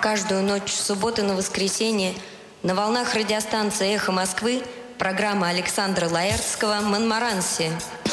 каждую ночь с субботы на воскресенье на волнах радиостанции «Эхо Москвы» программа Александра Лаэртского «Монмаранси».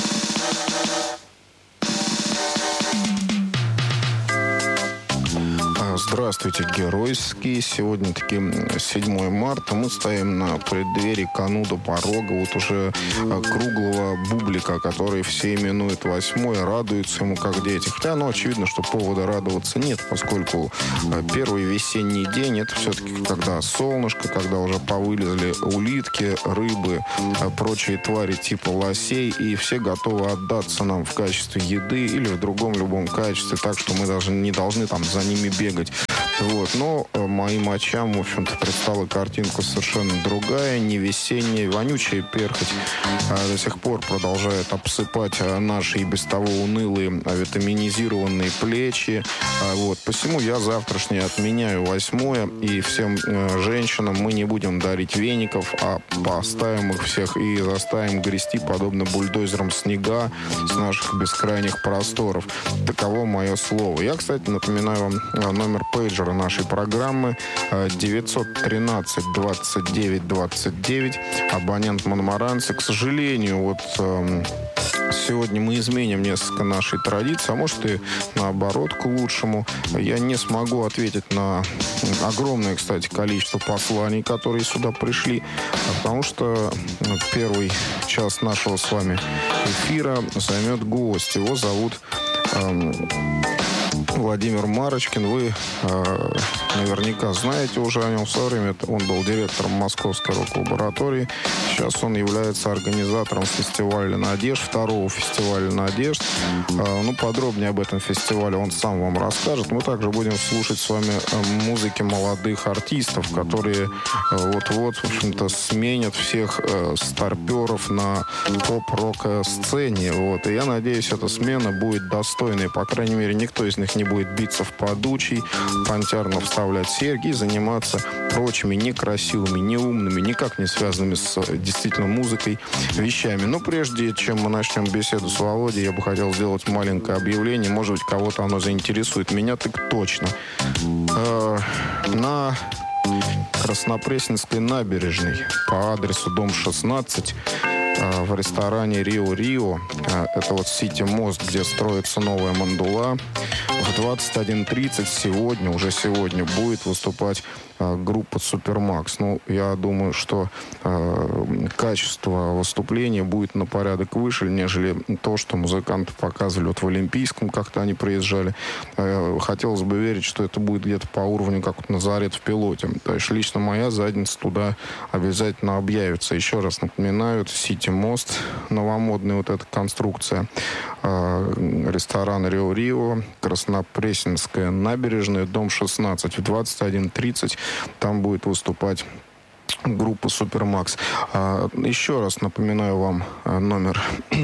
Здравствуйте, геройские. Сегодня-таки 7 марта. Мы стоим на преддверии кануна порога вот уже круглого бублика, который все именуют 8-й, радуются ему как дети. Хотя, очевидно, что повода радоваться нет, поскольку первый весенний день — это все-таки когда солнышко, когда уже повылезли улитки, рыбы, прочие твари типа лосей, и все готовы отдаться нам в качестве еды или в другом любом качестве, так что мы даже не должны там за ними бегать. Но моим очам, в общем-то, предстала картинка совершенно другая, не весенняя, вонючая перхоть до сих пор продолжает обсыпать наши и без того унылые витаминизированные плечи. Посему я завтрашнее отменяю 8-е, и всем женщинам мы не будем дарить веников, а поставим их всех и заставим грести, подобно бульдозерам, снега с наших бескрайних просторов. Таково мое слово. Я, кстати, напоминаю вам номер пейджера нашей программы 913 29 29, абонент Монмаранси. К сожалению, сегодня мы изменим несколько нашей традиции, а может и наоборот к лучшему. Я не смогу ответить на огромное, кстати, количество посланий, которые сюда пришли, потому что первый час нашего с вами эфира займет гость. Его зовут Владимир Марочкин. Вы наверняка знаете уже о нем. В свое время он был директором Московской рок-лаборатории. Сейчас он является организатором фестиваля «Надежд», второго фестиваля «Надежд». Подробнее об этом фестивале он сам вам расскажет. Мы также будем слушать с вами музыки молодых артистов, которые вот-вот, в общем-то, сменят всех старперов на поп-рок-сцене. И я надеюсь, эта смена будет достойной. По крайней мере, никто из них не будет биться в подучий, понтярно вставлять серьги и заниматься прочими некрасивыми, неумными, никак не связанными с действительно музыкой вещами. Но прежде чем мы начнем беседу с Володей, я бы хотел сделать маленькое объявление. Может быть, кого-то оно заинтересует. Меня так точно. На Краснопресненской набережной по адресу дом 16 в ресторане «Рио-Рио», это Сити Мост, где строится новая мандула, в 21:30 уже сегодня будет выступать группа «Супермакс». Я думаю, что качество выступления будет на порядок выше, нежели то, что музыканты показывали в Олимпийском, как-то они приезжали. Хотелось бы верить, что это будет где-то по уровню, как «Назарет» в «Пилоте». То есть лично моя задница туда обязательно объявится. Еще раз напоминаю, Сити Мост, новомодная эта конструкция, ресторан «Рио-Рио», Краснопресненская набережная, дом 16, в 21:30 там будет выступать группа «Супермакс». Еще раз напоминаю вам номер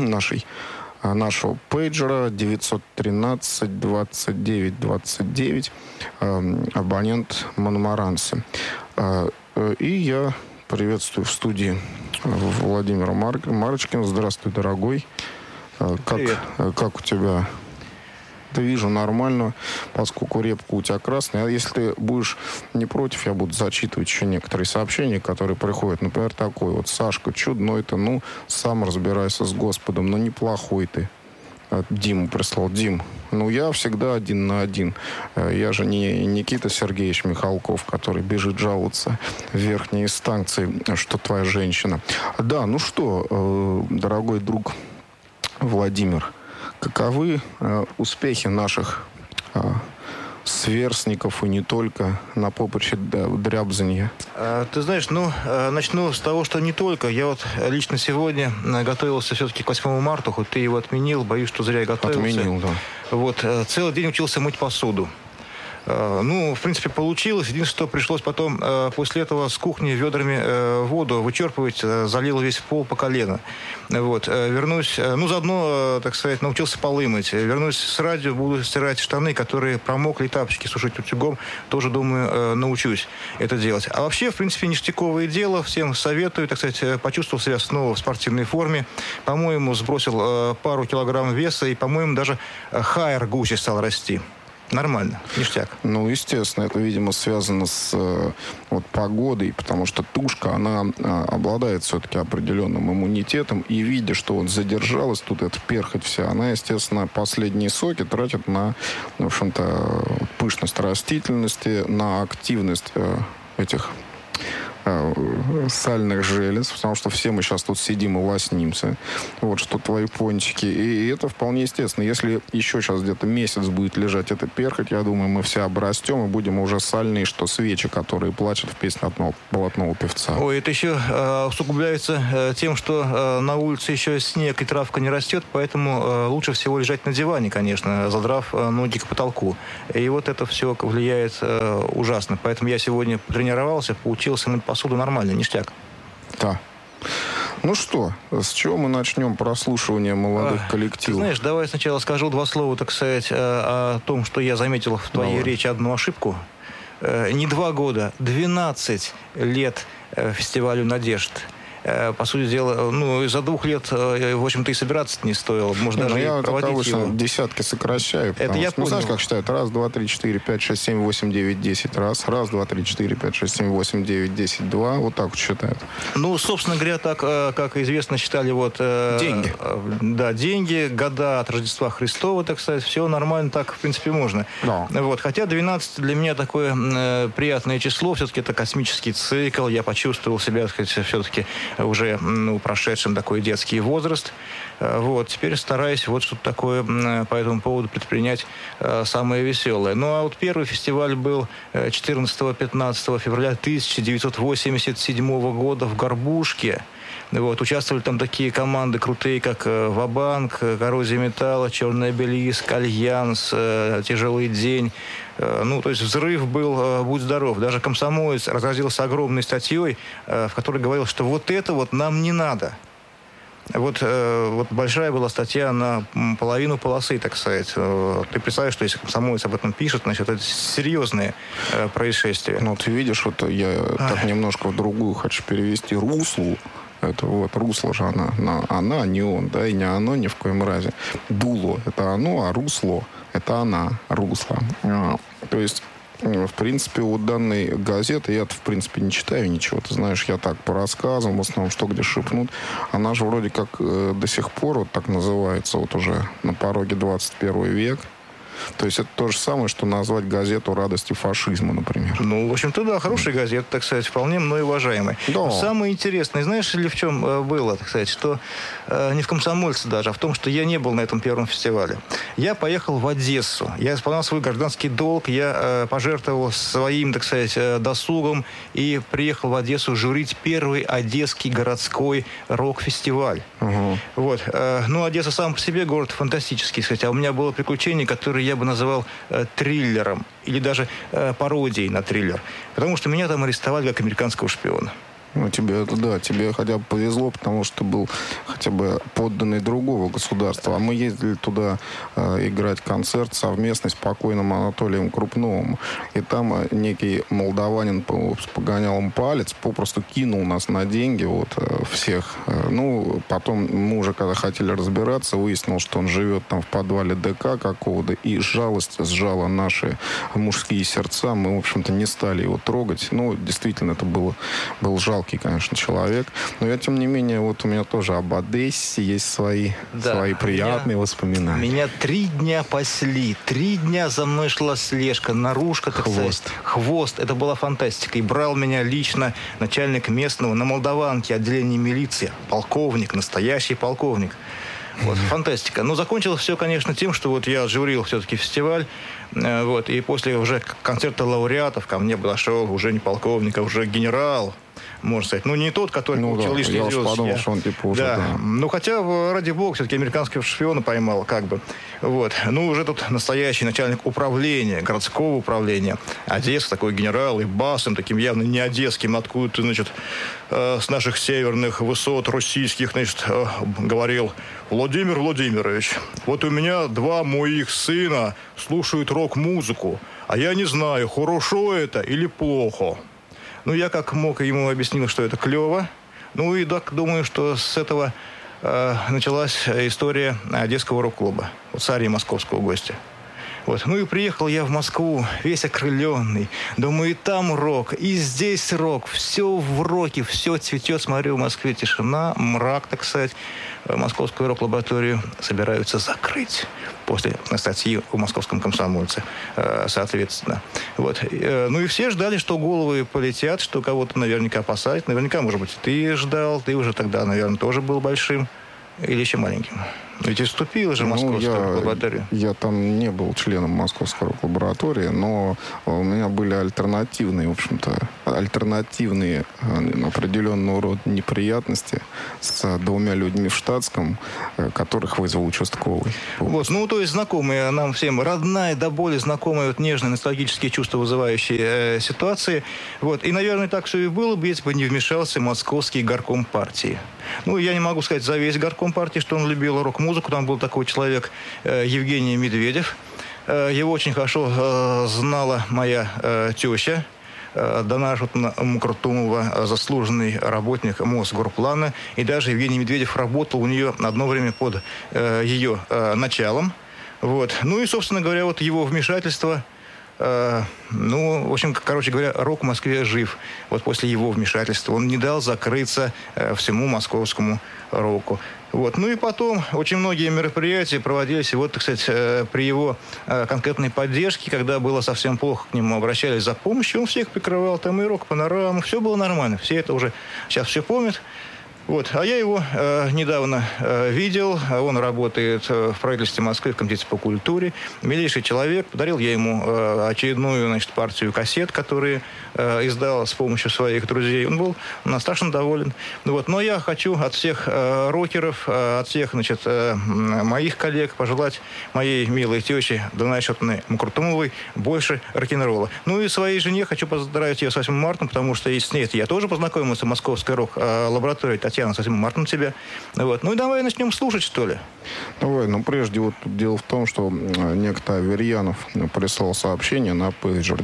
нашего пейджера 913 29 29, абонент Монмаранси. И я приветствую в студии Владимира Марочкина. Здравствуй, дорогой. Как у тебя? Да вижу, нормально, поскольку репка у тебя красная. А если ты будешь не против, я буду зачитывать еще некоторые сообщения, которые приходят. Например, такой Сашка, чудной ты, сам разбирайся с Господом, неплохой ты. Дима прислал. Дим, я всегда 1 на 1. Я же не Никита Сергеевич Михалков, который бежит жаловаться в верхние инстанции, что твоя женщина. Да, дорогой друг Владимир, каковы успехи наших сверстников и не только на поприще дрябзанья? Ты знаешь, начну с того, что не только. Я лично сегодня готовился все-таки к 8 марта, хоть ты его отменил, боюсь, что зря я готовился. Отменил, да. Целый день учился мыть посуду. В принципе, получилось. Единственное, что пришлось потом после этого с кухни ведрами воду вычерпывать, залил весь пол по колено. Вернусь, заодно, так сказать, научился полы мыть. Вернусь с радио, буду стирать штаны, которые промокли, тапочки сушить утюгом. Тоже, думаю, научусь это делать. А вообще, в принципе, ништяковое дело. Всем советую, так сказать, почувствовал себя снова в спортивной форме. По-моему, сбросил пару килограмм веса и, по-моему, даже хайр гуще стал расти. Нормально, ништяк. Ну, естественно, это, видимо, связано с вот, погодой, потому что тушка, она обладает все-таки определенным иммунитетом, и видя, что вот задержалась тут эта перхоть вся, она, естественно, последние соки тратит на, в общем-то, пышность растительности, на активность этих сальных желез, потому что все мы сейчас тут сидим и лоснимся. Вот что твои пончики. И это вполне естественно. Если еще сейчас где-то месяц будет лежать эта перхоть, я думаю, мы все обрастем и будем уже сальные, что свечи, которые плачут в песне одного блатного певца. Ой, это еще усугубляется тем, что на улице еще снег и травка не растет, поэтому лучше всего лежать на диване, конечно, задрав ноги к потолку. И вот это все влияет ужасно. Поэтому я сегодня тренировался, поучился мыть посуду нормально, ништяк. Да. Ну что, с чего мы начнем прослушивание молодых коллективов? Ты знаешь, давай сначала скажу два слова, так сказать, о том, что я заметил в твоей речи одну ошибку. Не 2 года, 12 лет фестивалю «Надежд». По сути дела, ну, за 2 лет, в общем-то, и собираться не стоило. Можно даже я проводить его. десятки сокращаю. Это я понял. Знаешь, как считают? 1, 2, 3, 4, 5, 6, 7, 8, 9, 10. Раз, 2, 3, 4, 5, 6, 7, 8, 9, 10, 2. Вот так вот считают. Ну, собственно говоря, так, как известно, считали вот... деньги. Да, деньги, года от Рождества Христова, так сказать, все нормально, так, в принципе, можно. Да. Вот, хотя 12 для меня такое приятное число, все-таки это космический цикл, я почувствовал себя, так сказать, все-таки уже прошедшим такой детский возраст. Вот, теперь стараюсь вот что-то такое по этому поводу предпринять самое веселое. Ну, а вот первый фестиваль был 14-15 февраля 1987 года в Горбушке. Вот, участвовали там такие команды крутые, как «Ва-банк», «Коррозия металла», «Черный обелиск», «Альянс», «Тяжелый день». Ну, то есть взрыв был, будь здоров. Даже «Комсомолец» разразился огромной статьей, в которой говорил, что вот это вот нам не надо. Вот большая была статья на половину полосы, так сказать. Ты представляешь, что если «Комсомолец» об этом пишет, значит, это серьезные происшествия. Ну, ты видишь, вот я так немножко в другую хочу перевести руслу. Это вот русло же она, а не он, да, и не оно ни в коем разе. Дуло — это оно, а русло — это она, русло. То есть, в принципе, у данной газеты, я-то, в принципе, не читаю ничего, ты знаешь, я так по рассказам, в основном, что где шепнут, она же вроде как до сих пор вот так называется, вот уже на пороге 21 век. То есть это то же самое, что назвать газету «Радости фашизма», например. Ну, в общем-то, да, хорошая газета, так сказать, вполне мной уважаемая. Да. Самое интересное, знаешь ли, в чем было, так сказать, что не в «Комсомольце» даже, а в том, что я не был на этом первом фестивале. Я поехал в Одессу. Я исполнял свой гражданский долг, я пожертвовал своим, так сказать, досугом и приехал в Одессу журить первый одесский городской рок-фестиваль. Угу. Вот. Ну, Одесса сам по себе город фантастический, кстати. А у меня было приключение, которое я бы называл триллером или даже пародией на триллер. Потому что меня там арестовали как американского шпиона. Ну, тебе хотя бы повезло, потому что был хотя бы подданный другого государства. А мы ездили туда играть концерт совместно с покойным Анатолием Крупновым. И там некий молдаванин с погонялом палец попросту кинул нас на деньги, вот, всех. Ну, потом мы уже, когда хотели разбираться, выяснилось, что он живет там в подвале ДК какого-то, и жалость сжала наши мужские сердца. Мы, в общем-то, не стали его трогать. Ну, действительно, это был жалкий, конечно, человек. Но я, тем не менее, вот у меня тоже об Одессе есть свои приятные воспоминания. Меня 3 дня пасли. 3 дня за мной шла слежка, наружка, так сказать. Хвост. Это была фантастика. И брал меня лично начальник местного на Молдаванке отделения милиции. Полковник, настоящий полковник. Вот, фантастика. Но закончилось все, конечно, тем, что вот я журил все-таки фестиваль. Вот, и после уже концерта лауреатов ко мне подошел уже не полковник, а уже генерал, можно сказать. Ну, не тот, который получил лишние звездочки. Я уж подумал, что он типа уже... Да. Ну, хотя, ради бога, все-таки американского шпиона поймал, как бы. Вот. Ну, уже тут настоящий начальник управления, городского управления. Одесса, такой генерал, и басом, таким явно не одесским, откуда-то, значит, с наших северных высот российских, значит, говорил: Владимир Владимирович, вот у меня 2 моих сына слушают рок-музыку, а я не знаю, хорошо это или плохо. Ну, я как мог ему объяснил, что это клево. Ну, и так думаю, что с этого началась история Одесского рок-клуба. Вот царя московского гостя. Вот. Ну и приехал я в Москву, весь окрыленный. Думаю, и там рок, и здесь рок. Все в роке, все цветет. Смотрю, в Москве тишина, мрак, так сказать. Московскую рок-лабораторию собираются закрыть после статьи в «Московском комсомольце», соответственно. Вот. Ну и все ждали, что головы полетят, что кого-то наверняка посадят. Наверняка, может быть, ты ждал, ты уже тогда, наверное, тоже был большим или еще маленьким. Ведь и вступил же в Московскую рок-лабораторию. Я там не был членом Московской рок-лаборатории, но у меня были альтернативные определенного рода неприятности с двумя людьми в штатском, которых вызвал участковый. Вот, ну, то есть знакомые нам всем, родная до боли знакомые, вот, нежные, ностальгические чувства вызывающие ситуации. Вот. И, наверное, так все и было бы, если бы не вмешался московский горком партии. Ну, я не могу сказать за весь горком партии, что он любил рок-музыку. Там был такой человек Евгений Медведев. Его очень хорошо знала моя теща Дана Мукртумова, заслуженный работник Мосгорплана. И даже Евгений Медведев работал у нее одно время под ее началом. Вот. Ну и, собственно говоря, вот его вмешательство... Ну, в общем, короче говоря, рок в Москве жив. Вот после его вмешательства он не дал закрыться всему московскому року. Вот. Ну и потом очень многие мероприятия проводились, вот, так сказать, при его конкретной поддержке, когда было совсем плохо, к нему обращались за помощью, он всех прикрывал, там и рок-панораму, все было нормально, все это уже сейчас все помнят. Вот. А я его недавно видел. Он работает в правительстве Москвы в комитете по культуре. Милейший человек. Подарил я ему очередную, значит, партию кассет, которые издал с помощью своих друзей. Он был страшно доволен. Вот. Но я хочу от всех рокеров, от всех, значит, моих коллег пожелать моей милой теще Данае Мукртумовой больше рок-н-ролла. Ну и своей жене хочу поздравить ее с 8 марта, потому что с ней я тоже познакомился в Московской рок-лаборатории. Татьяна, с 8 марта на тебя. Вот. Ну и давай начнем слушать, что ли. Давай, но прежде вот тут дело в том, что некто Аверьянов прислал сообщение на пейджер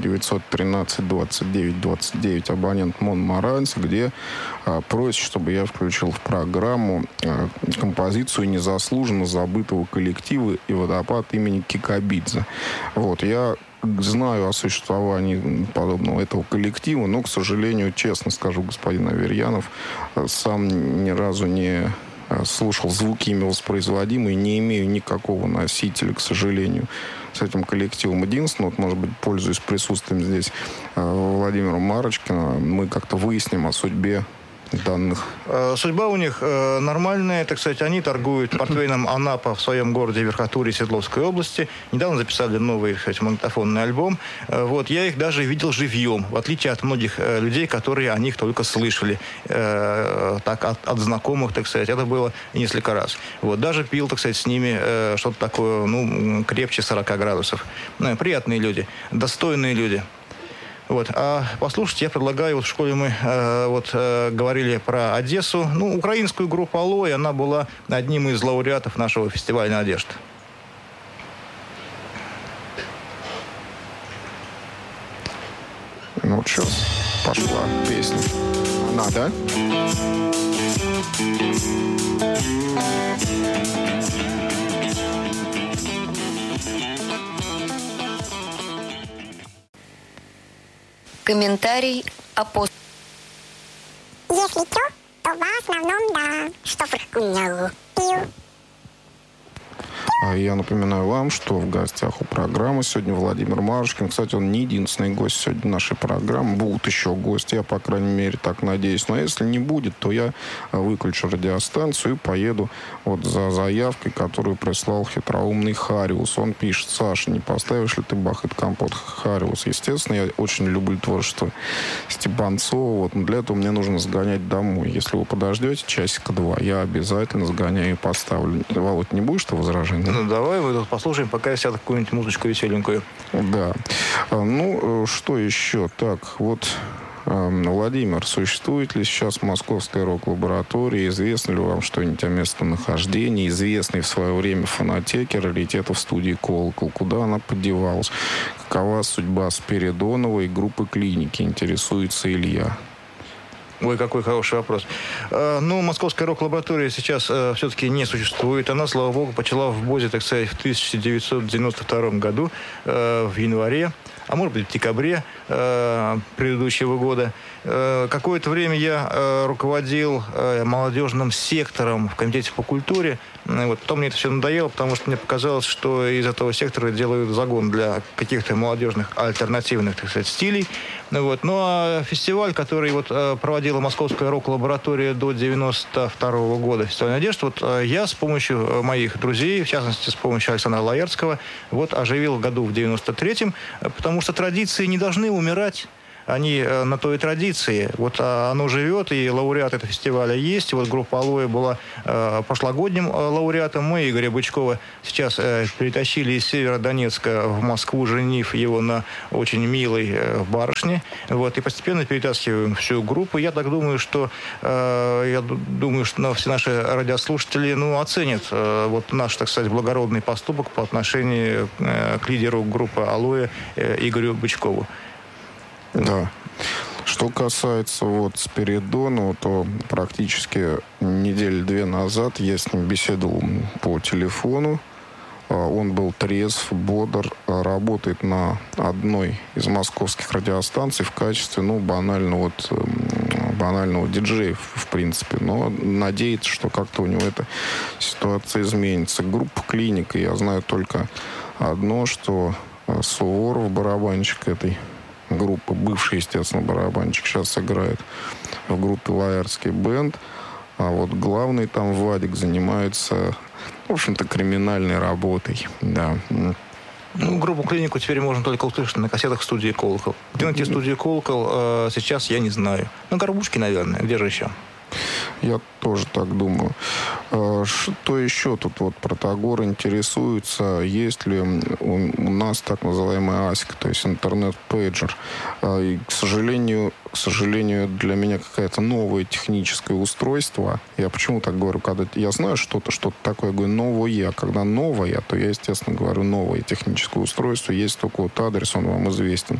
913-29-29 абонент Монмаранец, где просит, чтобы я включил в программу композицию незаслуженно забытого коллектива и водопад имени Кикабидзе. Вот, я знаю о существовании подобного этого коллектива, но, к сожалению, честно скажу, господин Аверьянов, сам ни разу не слушал звуки ими воспроизводимые, не имею никакого носителя, к сожалению, с этим коллективом. Единственное, вот, может быть, пользуясь присутствием здесь Владимира Марочкина, мы как-то выясним о судьбе данных. Судьба у них нормальная, так сказать, они торгуют портвейном «Анапа» в своем городе Верхотурье Свердловской области. Недавно записали новый, кстати, магнитофонный альбом. Вот, я их даже видел живьем, в отличие от многих людей, которые о них только слышали. Так, от знакомых, так сказать, это было несколько раз. Вот, даже пил, так сказать, с ними что-то такое, ну, крепче 40 градусов. Приятные люди, достойные люди. Вот. А послушать я предлагаю, вот в школе мы говорили про Одессу. Ну, украинскую группу «Алой», она была одним из лауреатов нашего фестиваля «Надежд». Ну, что, пошла песня. Надо. Комментарий апостола. Если что, то в основном да, что пил. Я напоминаю вам, что в гостях у программы сегодня Владимир Марочкин. Кстати, он не единственный гость сегодня нашей программы. Будут еще гости, я, по крайней мере, так надеюсь. Но если не будет, то я выключу радиостанцию и поеду вот за заявкой, которую прислал хитроумный Хариус. Он пишет: Саша, не поставишь ли ты Бахыт Компот? Хариус. Естественно, я очень люблю творчество Степанцова. Вот, но для этого мне нужно сгонять домой. Если вы подождете часика-два, я обязательно сгоняю и поставлю. Володь, не будешь ты возражений? Ну, давай мы тут послушаем, пока я сяду какую-нибудь музычку веселенькую. Да. Ну, что еще? Так, вот, Владимир, существует ли сейчас Московская рок-лаборатория? Известно ли вам что-нибудь о местонахождении? Известный в свое время фонотеке раритетов студии «Колокол». Куда она подевалась? Какова судьба Спиридонова и группы «Клиники»? Интересуется Илья. Ой, какой хороший вопрос. Ну, Московская рок-лаборатория сейчас все-таки не существует. Она, слава богу, почала в БОЗе, так сказать, в 1992 году, в январе, а может быть, в декабре предыдущего года. Какое-то время я руководил молодежным сектором в Комитете по культуре. Вот. Потом мне это все надоело, потому что мне показалось, что из этого сектора делают загон для каких-то молодежных альтернативных, так сказать, стилей. Вот. Ну, а фестиваль, который вот проводила Московская рок-лаборатория до 92 года, фестиваль «Надежд», вот я с помощью моих друзей, в частности, с помощью Александра Лаэртского, вот оживил году в 93-м, потому что традиции не должны умирать. Они на той традиции. Вот оно живет, и лауреат этого фестиваля есть. Вот группа «Алоэ» была прошлогодним лауреатом. Мы Игоря Бычкова сейчас перетащили из Северодонецка в Москву, женив его на очень милой барышне. Вот, и постепенно перетаскиваем всю группу. Я так думаю, что все наши радиослушатели оценят вот наш, так сказать, благородный поступок по отношению к лидеру группы «Алоэ» Игорю Бычкову. Да. Что касается вот Спиридонова, то практически недели-две назад я с ним беседовал по телефону. Он был трезв, бодр, работает на одной из московских радиостанций в качестве, банального диджея, в принципе. Но надеется, что как-то у него эта ситуация изменится. Группа «Клиника», я знаю только одно, что Суворов, барабанщик этой группа, бывший, естественно, барабанщик, сейчас играет в группе «Лаэртский бенд». А вот главный там Вадик занимается, в общем-то, криминальной работой. Да. Группу «Клинику» теперь можно только услышать на кассетах студии «Колокол». Где найти студию «Колокол» сейчас я не знаю. Горбушки, наверное. Где же еще? Я тоже так думаю. Что еще тут вот Протагор интересуется, есть ли у нас так называемый ASIC, то есть интернет-пейджер. И, к сожалению, для меня какое-то новое техническое устройство. Я почему так говорю? Когда я знаю что-то такое, говорю новое. Когда новое, то я, естественно, говорю новое техническое устройство. Есть только вот адрес, он вам известен.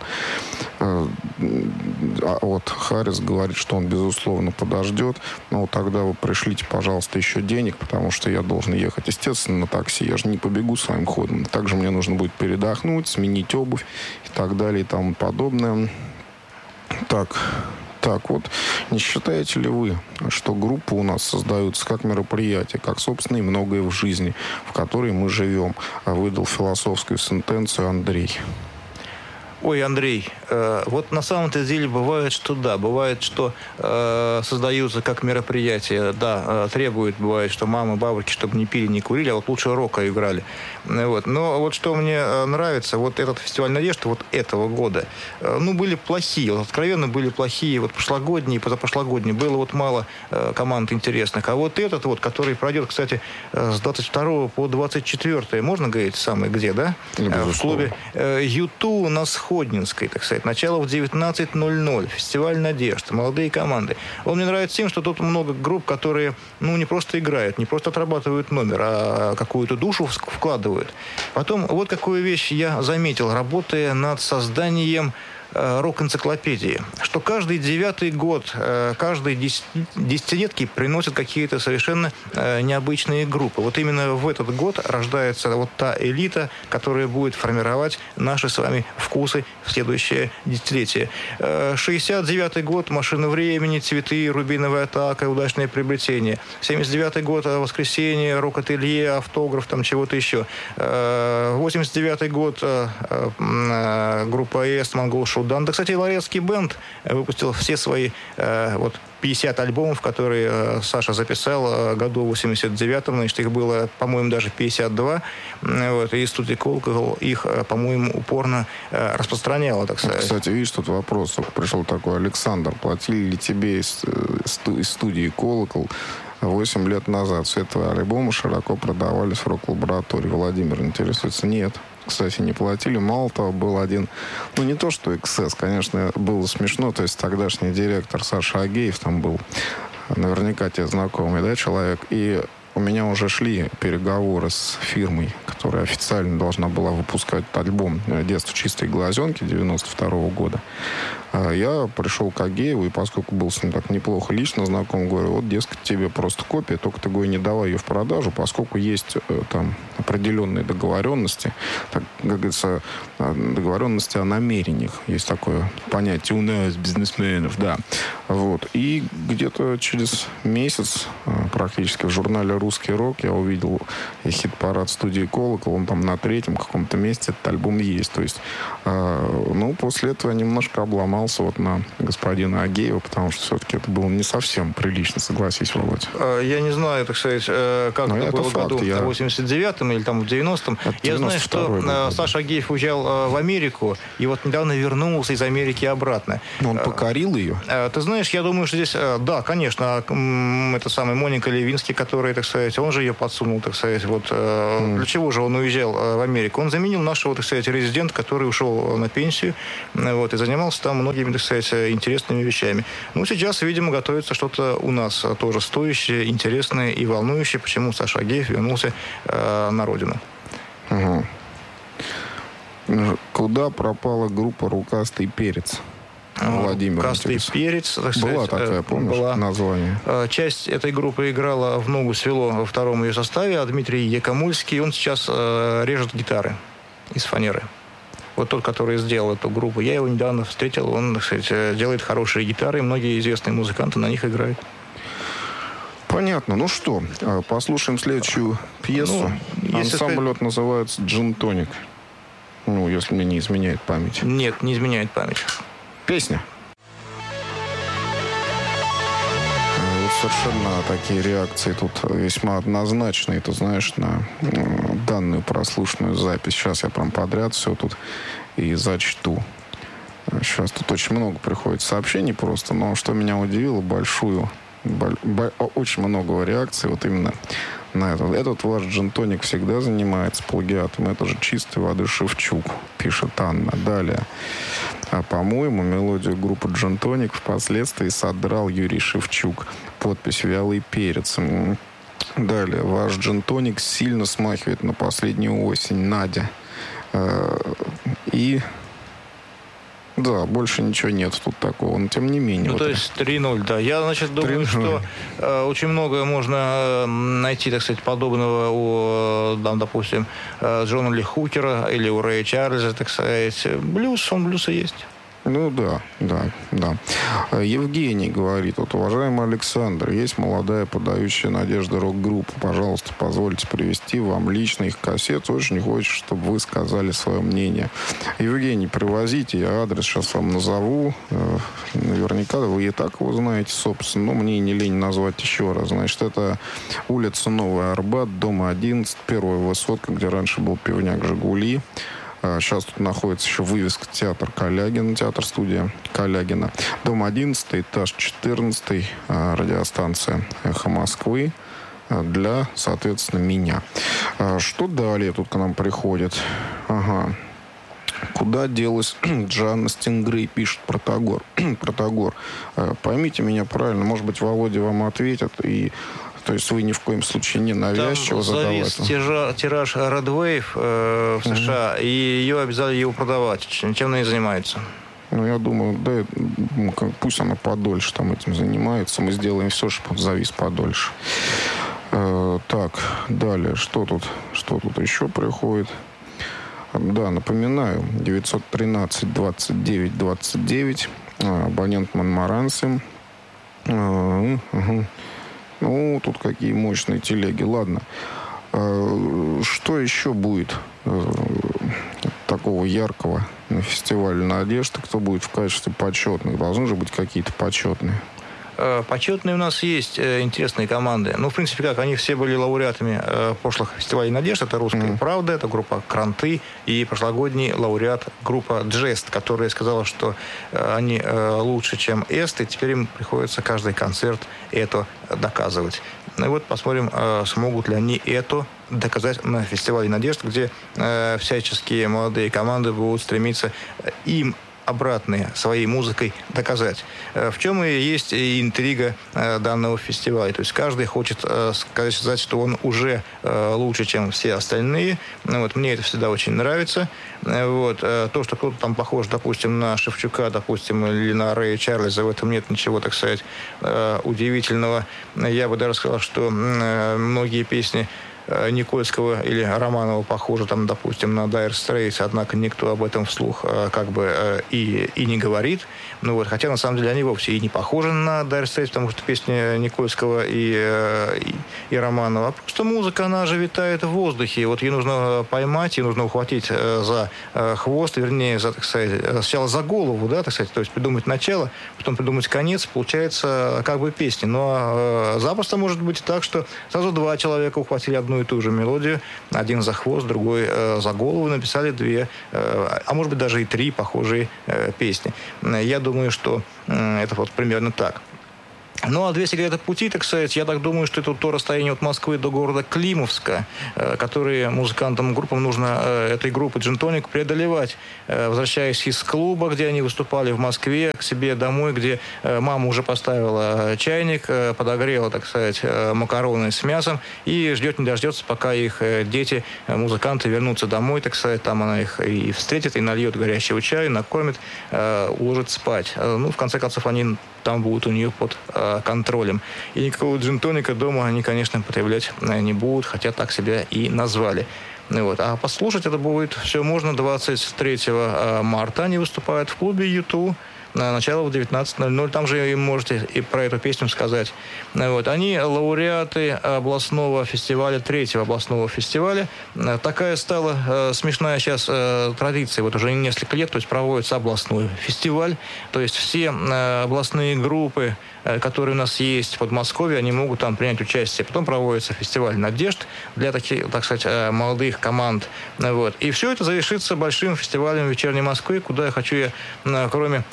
Вот Харрис говорит, что он, безусловно, подождет. Но тогда вы пришлите, пожалуйста, еще денег, потому что я должен ехать, естественно, на такси. Я же не побегу своим ходом. Также мне нужно будет передохнуть, сменить обувь и так далее и тому подобное. Так вот, не считаете ли вы, что группы у нас создаются как мероприятия, как, собственно, и многое в жизни, в которой мы живем? Выдал философскую сентенцию Андрей. Ой, Андрей, вот на самом-то деле бывает, что создаются как мероприятия, да, требует, бывает, что мамы, бабушки, чтобы не пили, не курили, а вот лучше рока играли. Вот. Но вот что мне нравится, вот этот фестиваль «Надежд» вот этого года, были плохие, вот откровенно были плохие, вот прошлогодние, позапрошлогодние, было вот мало команд интересных, а вот этот вот, который пройдет, кстати, с 22 по 24, можно говорить самое где, да? В клубе «Юту» на Сходнинской, так сказать, начало в 19:00, фестиваль «Надежд», молодые команды. Он мне нравится тем, что тут много групп, которые, не просто играют, не просто отрабатывают номер, а какую-то душу вкладывают. Потом вот какую вещь я заметил, работая над созданием рок-энциклопедии, что каждый 9-й год, каждые десятилетки приносят какие-то совершенно необычные группы. Вот именно в этот год рождается вот та элита, которая будет формировать наши с вами вкусы в следующее десятилетие. 69-й год, «Машина времени», «Цветы», «Рубиновая атака», «Удачное приобретение». 79-й год, «Воскресенье», «Рок-ателье», «Автограф», там чего-то еще. 89-й год, группа «Эст», «Монгол Шоу». Да, кстати, Лаэртский бенд выпустил все свои 50 альбомов, которые Саша записал году в 89-м. Значит, их было, по-моему, даже 52. Вот, и студия «Колокол» их, по-моему, упорно распространяла, так сказать. Кстати, видишь, тут вопрос пришел такой. Александр, платили ли тебе из студии «Колокол» 8 лет назад? Все твои альбомы широко продавались в рок-лаборатории. Владимир интересуется. Нет. Кстати, не платили. Мало того, был один, не то что XS, конечно, было смешно. То есть тогдашний директор Саша Агеев там был, наверняка тебе знакомый, да, человек. И у меня уже шли переговоры с фирмой, которая официально должна была выпускать альбом «Детство чистой глазенки» 92 года. Я пришел к Агееву, и поскольку был с ним так неплохо лично знаком, говорю, вот, дескать, тебе просто копия, только ты, говорю, не давай ее в продажу, поскольку есть там определенные договоренности, так, как говорится, договоренности о намерениях. Есть такое понятие у нас, бизнесменов, да. Вот. И где-то через месяц практически в журнале «Русский рок» я увидел хит-парад студии «Колокол», он там на 3-м каком-то месте этот альбом есть. То есть, после этого я немножко обломался вот на господина Агеева, потому что все-таки это было не совсем прилично, согласись, Володь. Я не знаю, так сказать, как это было в году, в 89-м или там в 90-м. Я знаю, что Саша Агеев уезжал в Америку, и вот недавно вернулся из Америки обратно. Но он покорил ее? Ты знаешь, я думаю, что здесь, да, конечно, это самый Моника Левинский, который, так сказать, он же ее подсунул, так сказать, вот для чего же он уезжал в Америку? Он заменил нашего, так сказать, резидента, который ушел на пенсию, вот, и занимался там многими, так сказать, интересными вещами. Ну, сейчас, видимо, готовится что-то у нас тоже стоящее, интересное и волнующее, почему Саша Агеев вернулся на родину. Угу. Куда пропала группа «Рукастый перец»? Владимир. «Рукастый перец», так сказать. Была такая, помнишь, название? Часть этой группы играла в ногу свело во втором ее составе, а Дмитрий Якомульский, он сейчас режет гитары из фанеры. Вот тот, который сделал эту группу. Я его недавно встретил, он, так сказать, делает хорошие гитары, многие известные музыканты на них играют. Понятно. Ну что, послушаем следующую пьесу. Ансамбль называется «Джин Тоник». Ну, если мне не изменяет память. Нет, не изменяет память. Песня. Совершенно такие реакции тут весьма однозначные. Ты знаешь, на данную прослушанную запись. Сейчас я прям подряд все тут и зачту. Сейчас тут очень много приходит сообщений просто. Но что меня удивило, очень много реакций вот именно на это. Этот ваш джин-тоник всегда занимается плагиатом. Это же чистой воды Шевчук, пишет Анна. Далее. По-моему, мелодию группы «Джин-тоник» впоследствии содрал Юрий Шевчук. Подпись «Вялый перец». Далее. Ваш джин-тоник сильно смахивает на последнюю осень. Надя. И... Да, больше ничего нет тут такого. Но тем не менее. Ну, вот то есть 3-0, да. Я, значит, думаю, 3-0. что очень многое можно найти, так сказать, подобного у, допустим, Джона Ли Хукера или у Рэя Чарльза, так сказать. Блюз и есть. Ну да. Евгений говорит, вот, уважаемый Александр, есть молодая подающая надежды рок-группа. Пожалуйста, позвольте привести вам лично их кассет. Очень хочется, чтобы вы сказали свое мнение. Евгений, привозите, я адрес сейчас вам назову. Наверняка вы и так его знаете, собственно, но мне не лень назвать еще раз. Значит, это улица Новый Арбат, дом 11, первая высотка, где раньше был пивняк «Жигули». Сейчас тут находится еще вывеска «Театр Калягина», театр-студия Калягина. Дом 11, этаж 14, радиостанция «Эхо Москвы» для, соответственно, меня. Что далее тут к нам приходит? Ага. Куда делась Джанна Стингрей, пишет Протагор. Протагор, поймите меня правильно, может быть, Володя вам ответит, и то есть вы ни в коем случае не навязчиво задавать. Там завис тираж Red Wave в США, и ее обязали его продавать. Чем она и занимается? Ну, я думаю, да, пусть она подольше там этим занимается. Мы сделаем все, чтобы он завис подольше. Так, далее, что тут еще приходит? Да, напоминаю, 913-29-29, абонент Монмаранси. Ну, тут какие мощные телеги. Ладно. Что еще будет такого яркого на фестивале «Надежда»? Кто будет в качестве почетных? Должны же быть какие-то почетные. Почетные у нас есть интересные команды. Ну, в принципе, как, они все были лауреатами прошлых фестивалей «Надежда». Это «Русская правда», это группа «Кранты» и прошлогодний лауреат группа «Джест», которая сказала, что они лучше, чем «Эст», и теперь им приходится каждый концерт это доказывать. Ну и вот посмотрим, смогут ли они это доказать на фестивале «Надежда», где всяческие молодые команды будут стремиться им обратное своей музыкой доказать. В чем и есть и интрига данного фестиваля. То есть каждый хочет сказать, что он уже лучше, чем все остальные. Вот, мне это всегда очень нравится. Вот, то, что кто-то там похож, допустим, на Шевчука, допустим, или на Рэя Чарльза, в этом нет ничего, так сказать, удивительного. Я бы даже сказал, что многие песни Никольского или Романова похожи, там, допустим, на Dire Straits, однако никто об этом вслух как бы и не говорит. Ну, вот, хотя, на самом деле, они вовсе и не похожи на Dire Straits, потому что песни Никольского и Романова. Просто музыка, она же витает в воздухе. И вот ее нужно поймать, ее нужно ухватить за хвост, вернее, за, так сказать, сначала за голову, да, так сказать, то есть придумать начало, потом придумать конец, получается как бы песня. Но запросто может быть так, что сразу два человека ухватили одну и ту же мелодию, один за хвост, другой за голову, написали две, а может быть даже и три похожие песни. Я думаю, что это вот примерно так. Ну, а «Две сигареты пути», так сказать, я так думаю, что это то расстояние от Москвы до города Климовска, которые музыкантам и группам нужно этой группы «Джин-тоник» преодолевать, возвращаясь из клуба, где они выступали в Москве, к себе домой, где мама уже поставила чайник, подогрела, так сказать, макароны с мясом и ждет не дождется, пока их дети, музыканты, вернутся домой, так сказать, там она их и встретит, и нальет горячего чая, накормит, уложит спать. Ну, в конце концов, они там будут у нее под контролем. И никакого джин-тоника дома они, конечно, потреблять не будут, хотя так себя и назвали. Вот. А послушать это будет все можно 23 марта. Они выступают в клубе U2. Начало в 19:00. Там же вы можете и про эту песню сказать. Вот. Они лауреаты областного фестиваля, 3-го областного фестиваля. Такая стала смешная сейчас традиция. Вот уже несколько лет, то есть проводится областной фестиваль. То есть все областные группы, которые у нас есть в Подмосковье, они могут там принять участие. Потом проводится фестиваль надежд для таких, так сказать, молодых команд. Вот. И все это завершится большим фестивалем вечерней Москвы, куда я хочу, кроме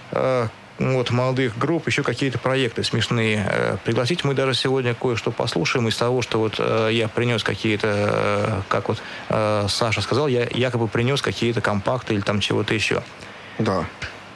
вот, молодых групп, еще какие-то проекты смешные пригласить. Мы даже сегодня кое-что послушаем из того, что вот я принес какие-то, как вот Саша сказал, я якобы принес какие-то компакты или там чего-то еще. Да.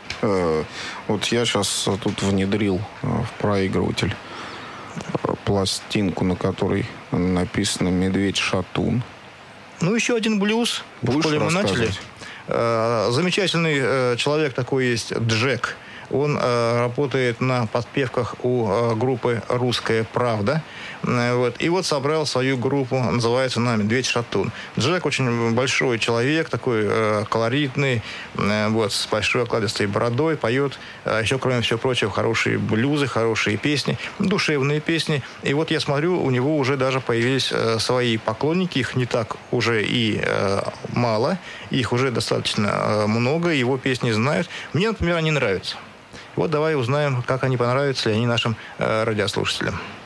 Вот я сейчас тут внедрил в проигрыватель пластинку, на которой написано «Медведь-шатун». Ну, еще один блюз. Будешь в школе мы начали. Замечательный человек такой есть, Джек. Он работает на подпевках у группы «Русская правда». Вот. И вот собрал свою группу, называется она «Медведь-шатун». Джек очень большой человек, такой колоритный, вот, с большой окладистой бородой, поет, еще, кроме всего прочего, хорошие блюзы, хорошие песни, душевные песни. И вот я смотрю, у него уже даже появились свои поклонники, их не так уже и мало, их уже достаточно много, его песни знают. Мне, например, они нравятся. Вот давай узнаем, как они понравятся ли они нашим радиослушателям.